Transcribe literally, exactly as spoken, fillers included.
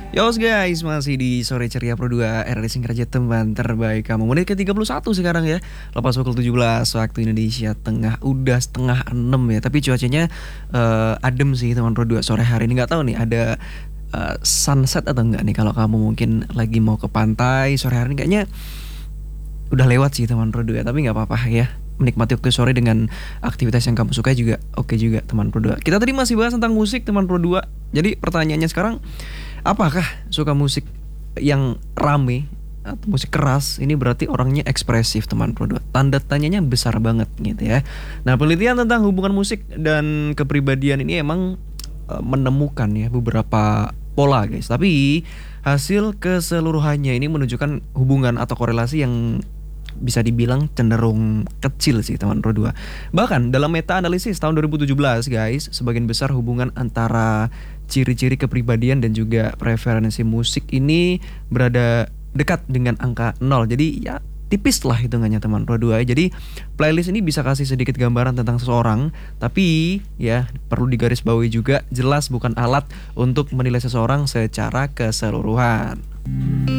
Yos guys, masih di Sore Ceria Pro dua R R D Singkraja teman terbaik kamu. Menit ke tiga puluh satu sekarang ya. Lepas pukul tujuh belas waktu Indonesia Tengah. Udah setengah enam ya. Tapi cuacanya eh, adem sih teman Pro dua sore hari ini. Nggak tahu nih ada eh, sunset atau enggak nih. Kalau kamu mungkin lagi mau ke pantai sore hari ini, kayaknya udah lewat sih teman Pro dua. Tapi nggak apa-apa ya. Menikmati waktu sore dengan aktivitas yang kamu suka juga oke juga teman Pro dua. Kita tadi masih bahas tentang musik teman Pro dua. Jadi pertanyaannya sekarang, apakah suka musik yang rame atau musik keras? Ini berarti orangnya ekspresif teman Pro dua. Tanda tanyanya besar banget gitu ya. Nah, penelitian tentang hubungan musik dan kepribadian ini emang eh, menemukan ya beberapa pola guys. Tapi hasil keseluruhannya ini menunjukkan hubungan atau korelasi yang bisa dibilang cenderung kecil sih teman Pro dua. Bahkan dalam meta analisis tahun dua ribu tujuh belas guys, sebagian besar hubungan antara ciri-ciri kepribadian dan juga preferensi musik ini berada dekat dengan angka nol. Jadi ya tipis lah hitungannya teman Pro dua. Jadi playlist ini bisa kasih sedikit gambaran tentang seseorang, tapi ya perlu digarisbawahi juga jelas bukan alat untuk menilai seseorang secara keseluruhan.